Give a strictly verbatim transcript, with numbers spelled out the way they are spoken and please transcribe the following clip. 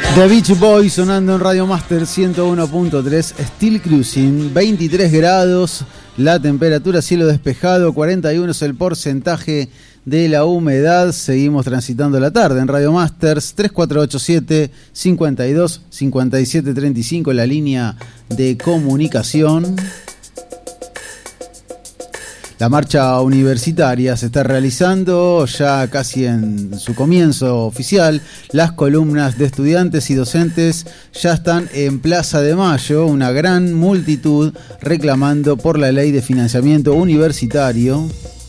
The Beach Boys sonando en Radio Master ciento uno punto tres, Still Cruising, veintitrés grados, la temperatura, cielo despejado, cuarenta y uno es el porcentaje de la humedad. Seguimos transitando la tarde en Radio Masters. Tres cuatro ocho siete, cincuenta y dos, cincuenta y siete, treinta y cinco, la línea de comunicación. La marcha universitaria se está realizando ya casi en su comienzo oficial. Las columnas de estudiantes y docentes ya están en Plaza de Mayo, una gran multitud reclamando por la ley de financiamiento universitario.